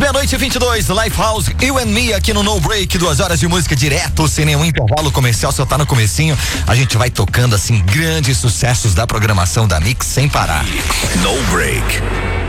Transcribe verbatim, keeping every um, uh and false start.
meia-noite e vinte e dois, Lifehouse, You and Me aqui no No Break, duas horas de música direto, sem nenhum intervalo comercial, só tá no comecinho. A gente vai tocando assim grandes sucessos da programação da Mix sem parar. No Break.